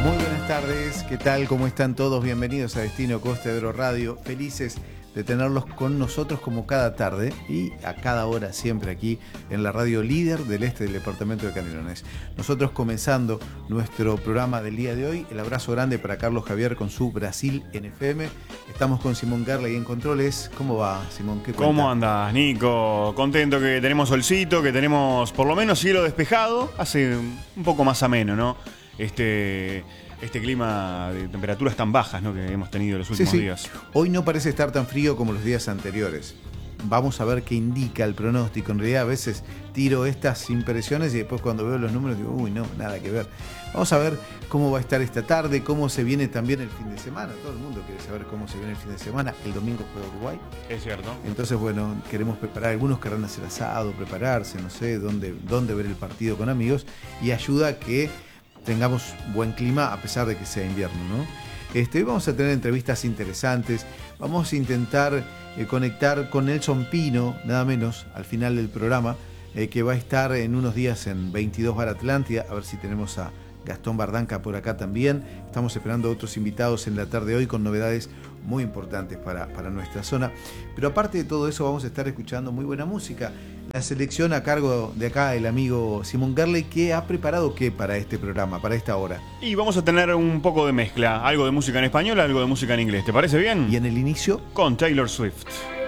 Muy buenas tardes, ¿qué tal? ¿Cómo están todos? Bienvenidos a Destino Costa de Oro Radio. Felices de tenerlos con nosotros como cada tarde y a cada hora siempre aquí en la radio líder del este del departamento de Canelones. Nosotros comenzando nuestro programa del día de hoy, el abrazo grande para Carlos Javier con su Brasil en FM. Estamos con Simón Garley en controles. ¿Cómo va, Simón? ¿Qué cuenta? ¿Cómo andas, Nico? Contento que tenemos solcito, que tenemos por lo menos cielo despejado. Hace un poco más ameno, ¿no? Este clima de temperaturas tan bajas, ¿no?, que hemos tenido los últimos días. Hoy no parece estar tan frío como los días anteriores. Vamos a ver qué indica el pronóstico. En realidad a veces tiro estas impresiones y después cuando veo los números digo, uy, no, nada que ver. Vamos a ver cómo va a estar esta tarde, cómo se viene también el fin de semana. Todo el mundo quiere saber cómo se viene el fin de semana. El domingo juega Uruguay. Es cierto. Entonces, bueno, queremos preparar. Algunos querrán hacer asado, prepararse, no sé, dónde ver el partido con amigos. Y ayuda a que tengamos buen clima a pesar de que sea invierno, ¿no? Hoy vamos a tener entrevistas interesantes. Vamos a intentar conectar con Nelson Pino, nada menos, al final del programa, que va a estar en unos días en 22 Bar Atlántida. A ver si tenemos a Gastón Bardanca por acá también. Estamos esperando a otros invitados en la tarde de hoy con novedades muy importantes para nuestra zona. Pero aparte de todo eso, vamos a estar escuchando muy buena música. La selección a cargo de acá el amigo Simón Garley, que ha preparado ¿qué para este programa, para esta hora? Y vamos a tener un poco de mezcla. Algo de música en español, algo de música en inglés. ¿Te parece bien? Y en el inicio, con Taylor Swift.